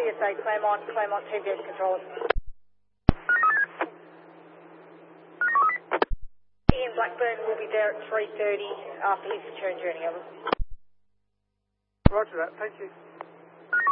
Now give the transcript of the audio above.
CSA, Claremont TBS controllers. Ian Blackburn will be there at 3:30 after his return journey, over. Roger that, thank you.